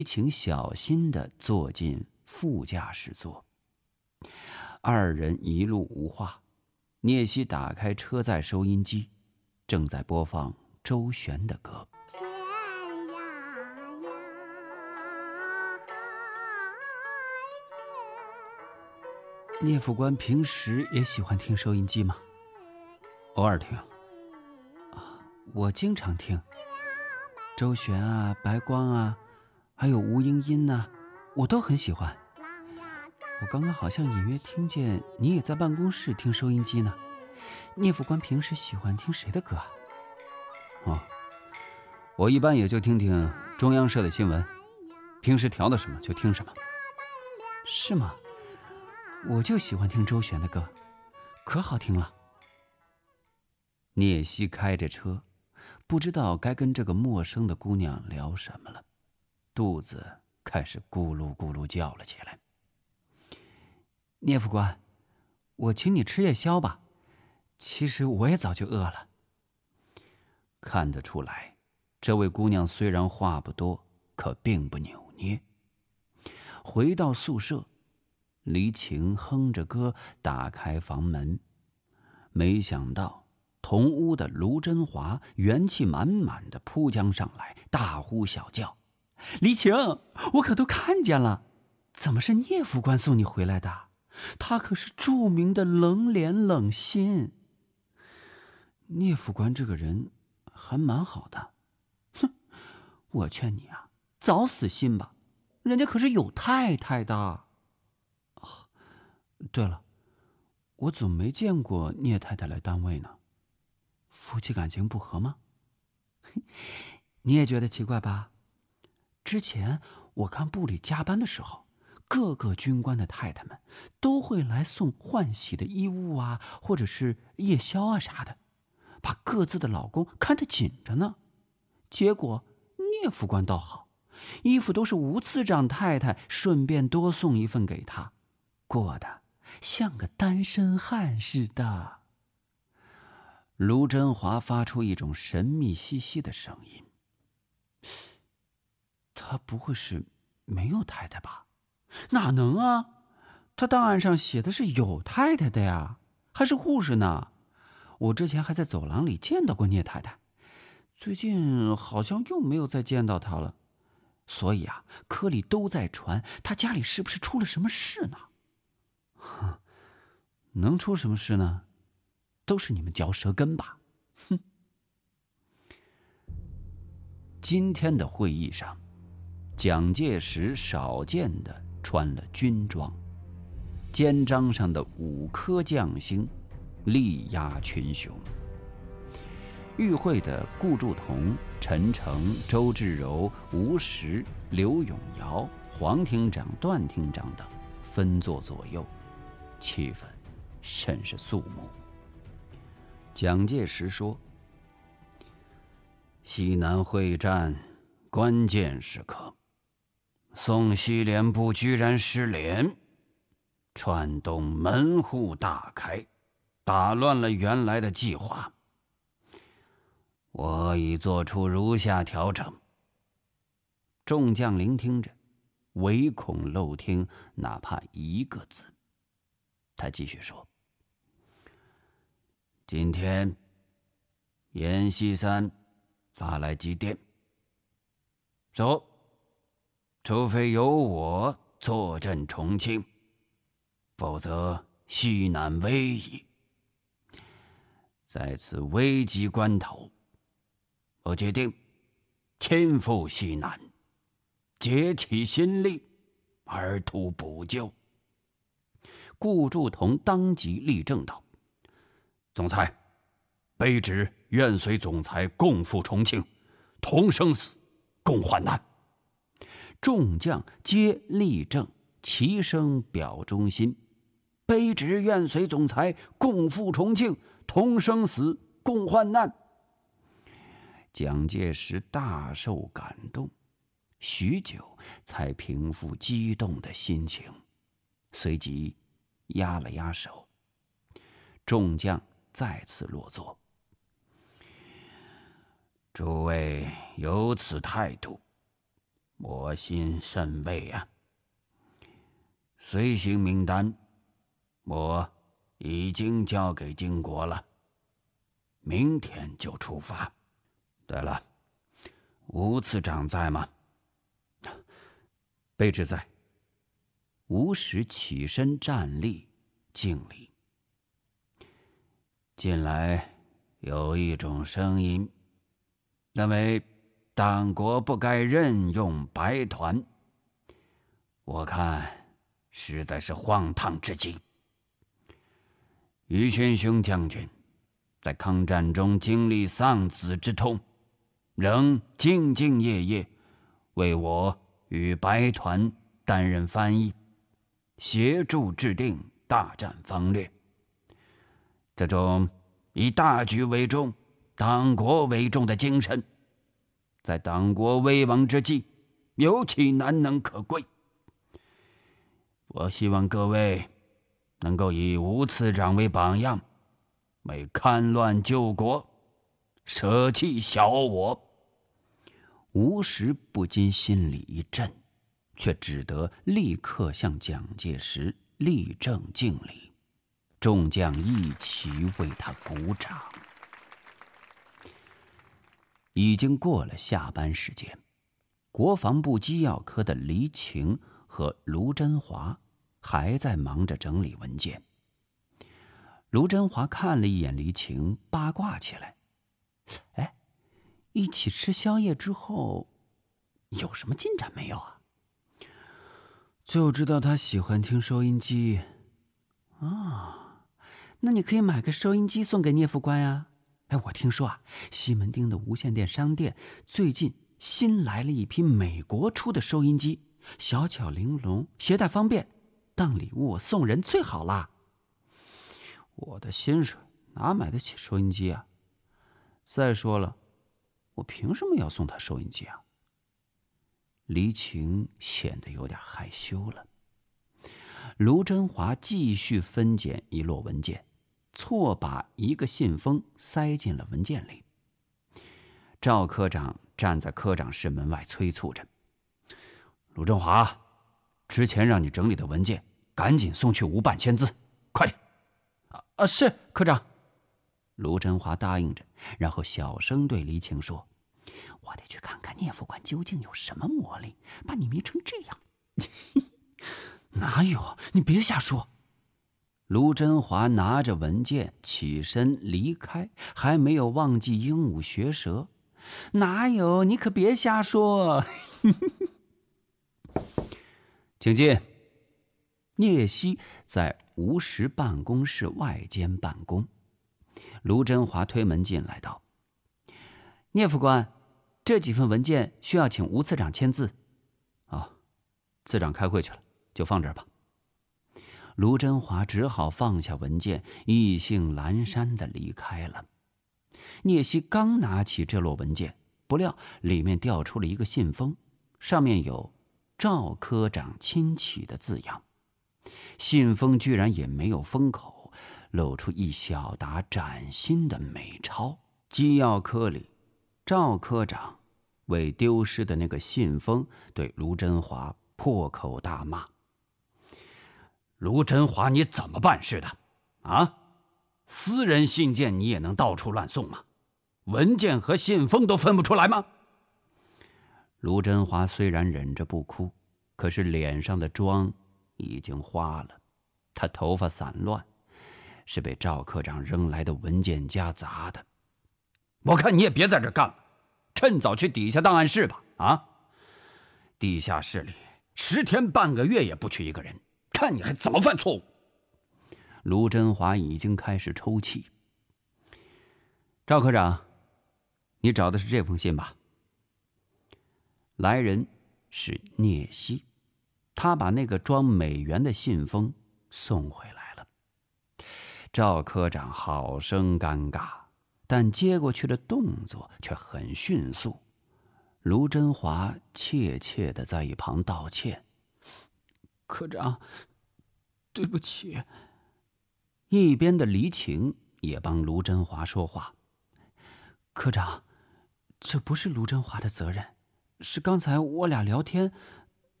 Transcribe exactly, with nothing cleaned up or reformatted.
请小心地坐进副驾驶座。二人一路无话。聂西打开车载收音机，正在播放周璇的歌。聂副官平时也喜欢听收音机吗？偶尔听。啊，我经常听。周璇啊，白光啊，还有吴英英啊，我都很喜欢。我刚刚好像隐约听见你也在办公室听收音机呢。聂副官平时喜欢听谁的歌啊？哦，我一般也就听听中央社的新闻，平时调的什么就听什么。是吗？我就喜欢听周璇的歌，可好听了。聂西开着车，不知道该跟这个陌生的姑娘聊什么了，肚子开始咕噜咕噜叫了起来。聂副官，我请你吃夜宵吧，其实我也早就饿了。看得出来，这位姑娘虽然话不多，可并不扭捏。回到宿舍，黎晴哼着歌打开房门，没想到同屋的卢真华元气满满的扑将上来，大呼小叫：黎晴，我可都看见了，怎么是聂副官送你回来的？他可是著名的冷脸冷心。聂副官这个人还蛮好的。哼，我劝你啊，早死心吧，人家可是有太太的。哦，对了，我怎么没见过聂太太来单位呢？夫妻感情不和吗？你也觉得奇怪吧？之前我看部里加班的时候，各个军官的太太们都会来送换洗的衣物啊，或者是夜宵啊啥的，把各自的老公看得紧着呢。结果聂副官倒好，衣服都是吴次长太太顺便多送一份给他，过得像个单身汉似的。卢真华发出一种神秘兮兮的声音。他不会是没有太太吧？哪能啊，他档案上写的是有太太的呀，还是护士呢。我之前还在走廊里见到过聂太太，最近好像又没有再见到她了。所以啊，科里都在传她家里是不是出了什么事呢？哼，能出什么事呢？都是你们嚼舌根吧。哼。今天的会议上，蒋介石少见的穿了军装，肩章上的五颗将星力压群雄。与会的顾祝同、陈诚、周至柔、吴石、刘永尧、黄厅长、段厅长等分坐左右，气氛甚是肃穆。蒋介石说：西南会战关键时刻，宋西联部居然失联，串动门户大开，打乱了原来的计划。我已做出如下调整。众将聆听着，唯恐漏听哪怕一个字。他继续说：今天阎锡山发来急电，说除非由我坐镇重庆，否则西南危矣。在此危急关头，我决定亲赴西南，竭其心力，而图补救。顾祝同当即立正道：总裁，卑职愿随总裁共赴重庆，同生死，共患难。众将皆立正，齐声表忠心：卑职愿随总裁共赴重庆，同生死，共患难。蒋介石大受感动，许久才平复激动的心情，随即压了压手。众将再次落座。诸位有此态度， 我心甚慰啊。随行名单我已经交给经国了，明天就出发。对了，吴次长在吗？卑职在。吴石起身站立，敬礼。近来有一种声音，认为党国不该任用白团，我看实在是荒唐之极。于轩兄将军在抗战中经历丧子之痛，仍兢兢业业为我与白团担任翻译，协助制定大战方略。这种以大局为重、党国为重的精神，在党国危亡之际，尤其难能可贵。我希望各位能够以吴次长为榜样，为戡乱救国，舍弃小我。吴石不禁心里一震，却只得立刻向蒋介石立正敬礼，众将一齐为他鼓掌。已经过了下班时间，国防部机要科的黎晴和卢珍华还在忙着整理文件。卢珍华看了一眼黎晴，八卦起来：“哎，一起吃宵夜之后，有什么进展没有啊？”就知道他喜欢听收音机。啊，那你可以买个收音机送给聂副官呀。哎，我听说啊，西门町的无线电商店最近新来了一批美国出的收音机，小巧玲珑，携带方便，当礼物送人最好啦。我的薪水哪买得起收音机啊？再说了，我凭什么要送他收音机啊？黎晴显得有点害羞了。卢珍华继续分拣一摞文件，错把一个信封塞进了文件里。赵科长站在科长室门外催促着：“卢振华，之前让你整理的文件，赶紧送去吴办签字，快点！”“啊啊，是科长。”卢振华答应着，然后小声对黎晴说：“我得去看看聂副官究竟有什么魔力，把你迷成这样。”“哪有？你别瞎说。”卢珍华拿着文件起身离开，还没有忘记鹦鹉学舌：“哪有？你可别瞎说。”请进。聂曦在吴石办公室外间办公。卢珍华推门进来道：“聂副官，这几份文件需要请吴次长签字。”“啊，次长开会去了，就放这儿吧。”卢珍华只好放下文件，意兴阑珊地离开了。聂曦刚拿起这摞文件，不料里面掉出了一个信封，上面有赵科长亲启的字样。信封居然也没有封口，露出一小沓崭新的美钞。机要科里，赵科长为丢失的那个信封对卢珍华破口大骂：“卢珍华，你怎么办事的？啊，私人信件你也能到处乱送吗？文件和信封都分不出来吗？”卢珍华虽然忍着不哭，可是脸上的妆已经花了，他头发散乱，是被赵科长扔来的文件夹砸的。“我看你也别在这干了，趁早去底下档案室吧。啊，地下室里十天半个月也不去一个人，看你还怎么犯错误。”卢珍华已经开始抽泣。“赵科长，你找的是这封信吧？”来人是聂曦，他把那个装美元的信封送回来了。赵科长好生尴尬，但接过去的动作却很迅速。卢珍华怯怯地在一旁道歉：“科长，对不起。”一边的黎晴也帮卢珍华说话：“科长，这不是卢珍华的责任， 是刚才我俩聊天，